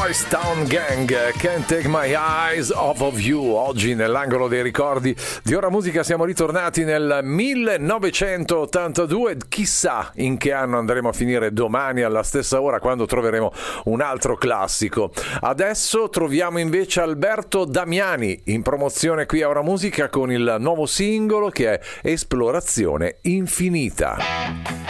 Boys Town Gang, Can't Take My Eyes Off of You. Oggi nell'angolo dei ricordi di Ora Musica siamo ritornati nel 1982. Chissà in che anno andremo a finire domani alla stessa ora, quando troveremo un altro classico. Adesso troviamo invece Alberto Damiani in promozione qui a Ora Musica con il nuovo singolo che è Esplorazione Infinita.